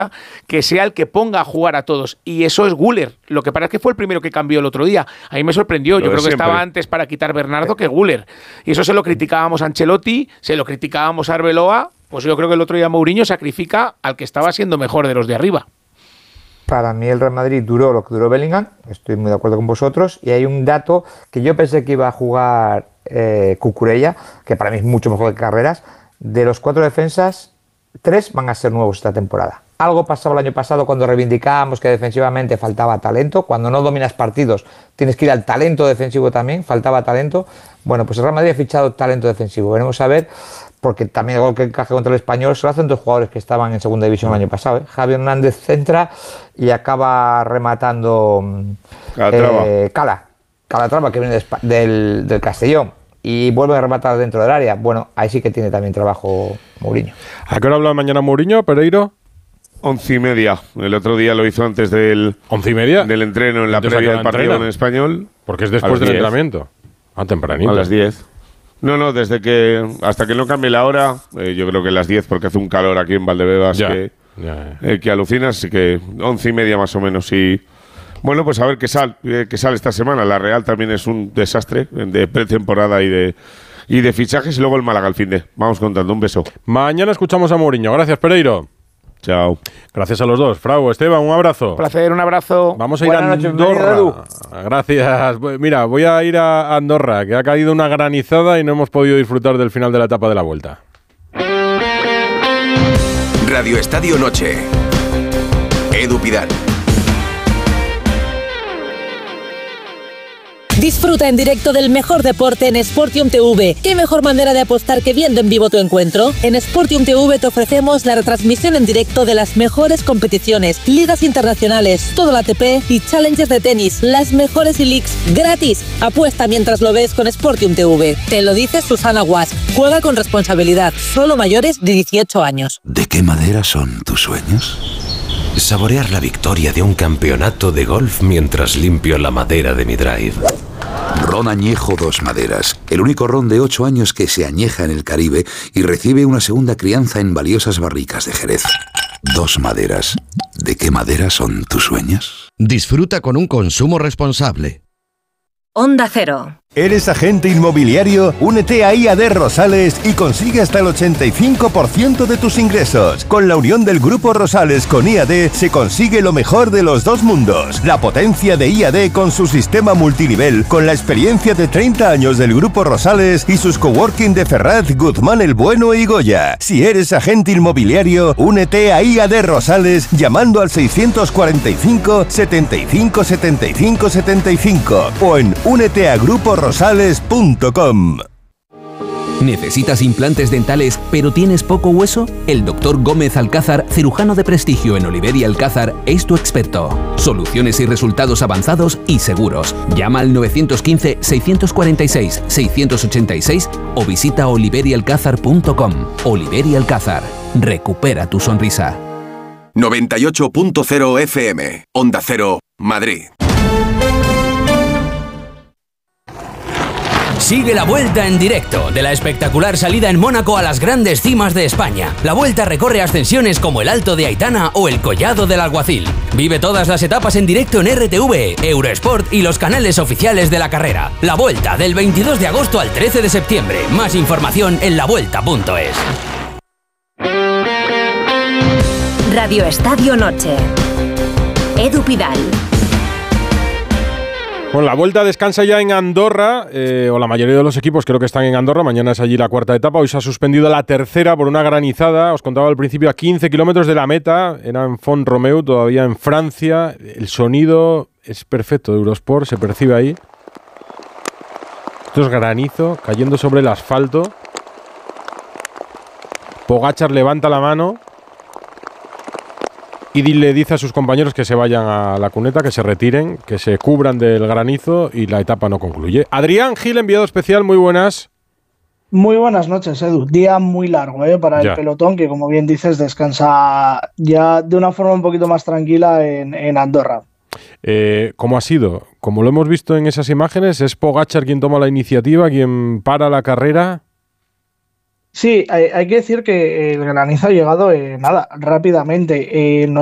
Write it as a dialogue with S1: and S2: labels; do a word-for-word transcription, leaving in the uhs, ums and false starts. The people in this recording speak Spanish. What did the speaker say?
S1: que sea el que ponga a jugar a todos. Y eso es Güler. Lo que pasa es que fue el primero que cambió el otro día. A mí me sorprendió. Yo creo que siempre estaba antes para quitar Bernardo que Güler. Y eso se lo criticábamos a Ancelotti, se lo criticábamos a Arbeloa. Pues yo creo que el otro día Mourinho sacrifica al que estaba siendo mejor de los de arriba.
S2: Para mí el Real Madrid duró lo que duró Bellingham, estoy muy de acuerdo con vosotros, y hay un dato que yo pensé que iba a jugar eh, Cucurella, que para mí es mucho mejor que Carreras. De los cuatro defensas, tres van a ser nuevos esta temporada. Algo pasaba el año pasado cuando reivindicábamos que defensivamente faltaba talento. Cuando no dominas partidos tienes que ir al talento defensivo también, faltaba talento. Bueno, pues el Real Madrid ha fichado talento defensivo. Veremos a ver, porque también el gol que encaje contra el Español se lo hacen dos jugadores que estaban en segunda división el año pasado. ¿eh? Javi Hernández centra y acaba rematando eh, Cala. Calatrava, que viene de, del, del Castellón. Y vuelve a rematar dentro del área. Bueno, ahí sí que tiene también trabajo Mourinho.
S3: ¿A qué hora habla mañana Mourinho, Pereiro?
S4: Once y media. El otro día lo hizo antes del...
S3: ¿Once y media?
S4: Del entreno en la previa del partido en Español.
S3: Porque es después del entrenamiento. Ah, tempranito.
S4: A las diez. No, no, desde que... Hasta que no cambie la hora, eh, yo creo que las diez, porque hace un calor aquí en Valdebebas
S3: ya,
S4: que,
S3: ya, ya.
S4: Eh, que alucinas. Así que once y media más o menos. Y bueno, pues a ver qué sale, eh, qué sale esta semana. La Real también es un desastre de pretemporada y de... Y de fichajes. Y luego el Málaga al fin de... Vamos contando. Un beso.
S3: Mañana escuchamos a Mourinho. Gracias, Pereiro.
S4: Chao.
S3: Gracias a los dos. Frau, Esteban, un abrazo.
S1: Un placer, un abrazo.
S3: Vamos a ir a Andorra. Gracias. Mira, voy a ir a Andorra, que ha caído una granizada y no hemos podido disfrutar del final de la etapa de la Vuelta.
S5: Radio Estadio Noche. Edu Pidal.
S6: Disfruta en directo del mejor deporte en Sportium T V. ¿Qué mejor manera de apostar que viendo en vivo tu encuentro? En Sportium T V te ofrecemos la retransmisión en directo de las mejores competiciones, ligas internacionales, todo el A T P y challengers de tenis, las mejores e-leagues, gratis. Apuesta mientras lo ves con Sportium T V. Te lo dice Susana Guas. Juega con responsabilidad. Solo mayores de dieciocho años.
S7: ¿De qué madera son tus sueños? Saborear la victoria de un campeonato de golf mientras limpio la madera de mi drive. Ron Añejo Dos Maderas, el único ron de ocho años que se añeja en el Caribe y recibe una segunda crianza en valiosas barricas de Jerez. Dos Maderas. ¿De qué madera son tus sueños?
S8: Disfruta con un consumo responsable.
S9: Onda Cero.
S10: ¿Eres agente inmobiliario? Únete a I A D Rosales y consigue hasta el ochenta y cinco por ciento de tus ingresos. Con la unión del Grupo Rosales con I A D se consigue lo mejor de los dos mundos. La potencia de I A D con su sistema multinivel, con la experiencia de treinta años del Grupo Rosales y sus coworking de Ferraz, Guzmán el Bueno y Goya. Si eres agente inmobiliario, únete a I A D Rosales llamando al seiscientos cuarenta y cinco, setenta y cinco, setenta y cinco, setenta y cinco o en únete a grupo rosales punto com.
S11: ¿Necesitas implantes dentales pero tienes poco hueso? El doctor Gómez Alcázar, cirujano de prestigio en Oliver y Alcázar, es tu experto. Soluciones y resultados avanzados y seguros. Llama al nueve uno cinco, seis cuatro seis, seis ocho seis o visita oliver y alcázar punto com. Oliver y Alcázar. Recupera tu sonrisa.
S5: noventa y ocho punto cero F M. Onda Cero, Madrid.
S12: Sigue la Vuelta en directo de la espectacular salida en Mónaco a las grandes cimas de España. La Vuelta recorre ascensiones como el Alto de Aitana o el Collado del Alguacil. Vive todas las etapas en directo en R T V, Eurosport y los canales oficiales de la carrera. La Vuelta del veintidós de agosto al trece de septiembre. Más información en la vuelta punto es.
S9: Radio Estadio Noche. Edu Pidal.
S3: Bueno, la Vuelta descansa ya en Andorra, eh, o la mayoría de los equipos creo que están en Andorra. Mañana es allí la cuarta etapa. Hoy se ha suspendido la tercera por una granizada. Os contaba al principio, a quince kilómetros de la meta. Era en Font-Romeu, todavía en Francia. El sonido es perfecto de Eurosport, se percibe ahí. Esto es granizo cayendo sobre el asfalto. Pogačar levanta la mano y le dice a sus compañeros que se vayan a la cuneta, que se retiren, que se cubran del granizo y la etapa no concluye. Adrián Gil, enviado especial, muy buenas.
S13: Muy buenas noches, Edu. Día muy largo ¿eh? para
S3: ya.
S13: el pelotón, que como bien dices, descansa ya de una forma un poquito más tranquila en, en Andorra.
S3: Eh, ¿Cómo ha sido? Como lo hemos visto en esas imágenes, ¿es Pogačar quien toma la iniciativa, quien para la carrera?
S13: Sí, hay, hay que decir que el granizo ha llegado, eh, nada, rápidamente. Eh, no